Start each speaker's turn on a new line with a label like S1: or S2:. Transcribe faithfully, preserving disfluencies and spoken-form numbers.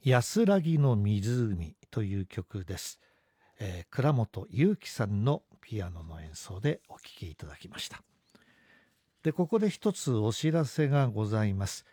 S1: 安らぎの湖という曲です。えー、倉本祐樹さんのピアノの演奏でお聴きいただきました。で、ここで一つお知らせがございます。